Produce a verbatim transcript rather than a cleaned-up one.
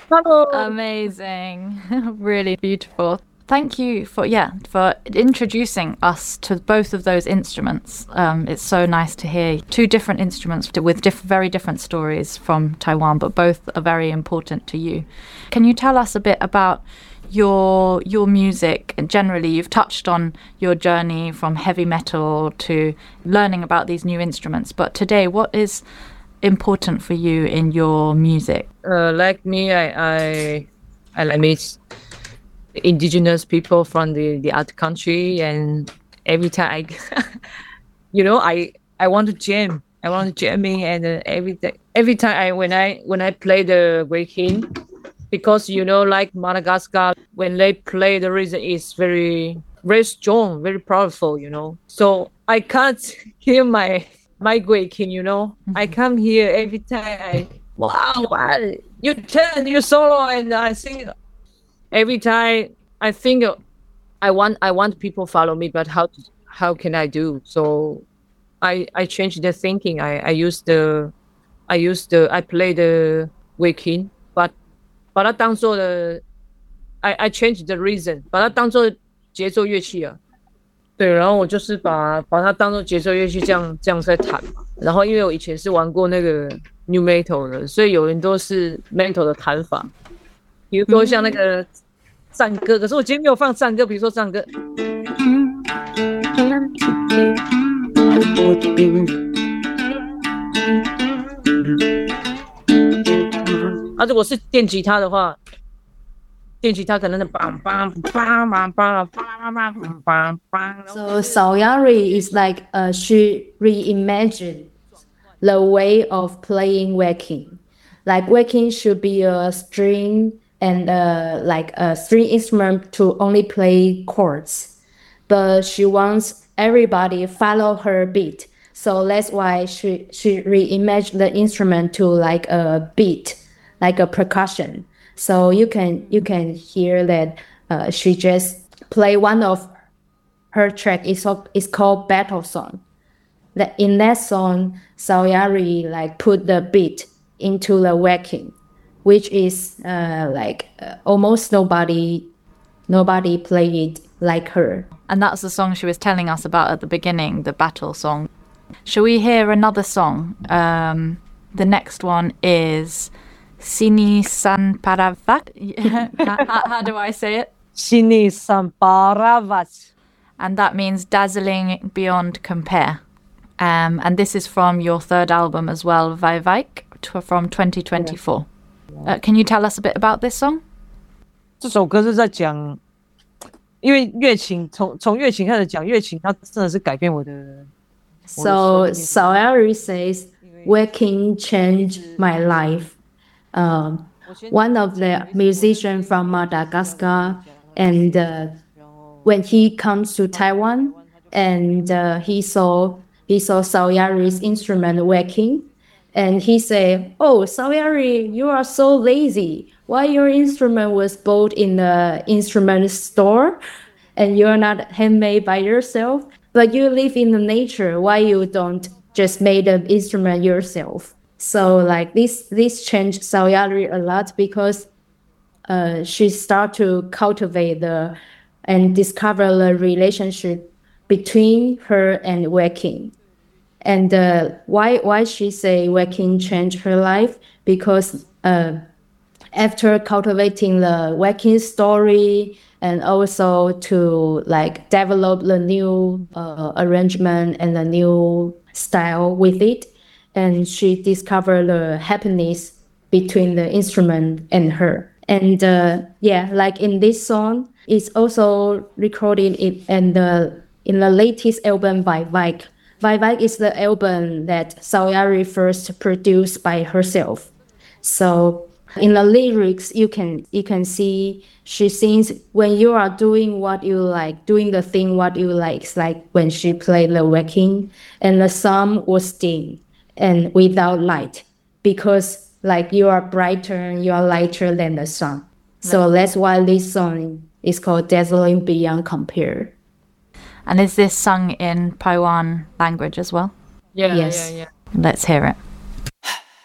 Hello. Amazing. Really beautiful. Thank you for, yeah, for introducing us to both of those instruments. Um, it's so nice to hear two different instruments with diff- very different stories from Taiwan, but both are very important to you. Can you tell us a bit about your your music? And generally, you've touched on your journey from heavy metal to learning about these new instruments. But today, what is important for you in your music? Uh, like me, I I I like meet indigenous people from the the other country, and every time I, you know, I I want to jam. I want to jamming, and uh, every day, every time I when I when I play the waking, because you know, like Madagascar, when they play the rhythm is very very strong, very powerful. You know, so I can't hear my my waking. You know, I come here every time. I wow, wow, you turn you solo, and I sing every time. I think I want I want people follow me, but how to, how can I do? So I I changed the thinking. I I use the I use the I play the waking, but 把它当做的 I I change the reason，把它当做节奏乐器啊。对，然后我就是把把它当做节奏乐器这样这样在弹嘛。然后因为我以前是玩过那个 new metal 的，所以有人都是 metal 的弹法，比如说像那个战歌，可是我今天没有放战歌，比如说战歌。啊，如果是电吉他的话，电吉他可能是 So Sawyari is like uh, she reimagined the way of playing waking. Like waking should be a string and uh, like a string instrument to only play chords, but she wants everybody follow her beat. So that's why she she reimagined the instrument to like a beat, like a percussion. So you can you can hear that uh, she just play one of her track. It's it's called Battle Song. That in that song, Sawyari like put the beat into the whacking, which is uh, like uh, almost nobody nobody played like her. And that's the song she was telling us about at the beginning, the battle song. Shall we hear another song? Um, the next one is Sini San Paravat. how, how do I say it? Sini San Paravat. And that means dazzling beyond compare. Um, and this is from your third album as well, Vai Vaik, from twenty twenty-four. Uh, can you tell us a bit about this song? 这首歌是在讲，因为乐琴从从乐琴开始讲，乐琴它真的是改变我的。 So Sawyari says, "Waking changed my life." Um, one of the musicians from Madagascar, and uh, when he comes to Taiwan, and uh, he saw he saw Sawyari's instrument working, and he said, "Oh, Sawyari, you are so lazy. Why your instrument was bought in the instrument store, and you're not handmade by yourself? But you live in the nature. Why you don't just make the instrument yourself?" So like this this changed Sawyari a lot because uh, she started to cultivate the and discover the relationship between her and Waking. And uh, why why she say Waking changed her life? Because uh, after cultivating the Waking story and also to like develop the new uh, arrangement and the new style with it, and she discovered the happiness between the instrument and her. And uh, yeah, like in this song, it's also recorded in, in the in the latest album by Vaik. Vai Vaik is the album that Sawyari first produced by herself. So in the lyrics, you can you can see she sings when you are doing what you like, doing the thing what you like. It's like when she played the waking, and the sun was dim and without light, because like you are brighter, you are lighter than the sun. So that's why this song is called Dazzling Beyond Compare. And is this sung in Paiwan language as well? Yeah, Yes. yeah, yeah. Let's hear it.